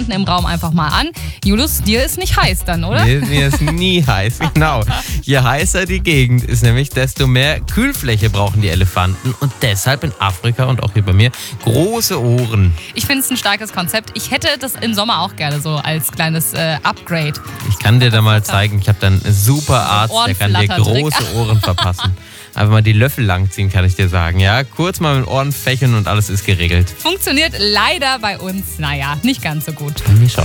Elefanten im Raum einfach mal an. Julius, dir ist nicht heiß dann, oder? Nee, mir ist nie heiß, genau. Je heißer die Gegend ist nämlich, desto mehr Kühlfläche brauchen die Elefanten und deshalb in Afrika und auch hier bei mir große Ohren. Ich finde es ein starkes Konzept. Ich hätte das im Sommer auch gerne so als kleines Upgrade. Ich kann dir da mal zeigen, ich habe dann einen super Arzt, der kann dir große Ohren verpassen. Einfach mal die Löffel langziehen, kann ich dir sagen. Ja, kurz mal mit den Ohren fächeln und alles ist geregelt. Funktioniert leider bei uns, naja, nicht ganz so gut. Bei mir schon.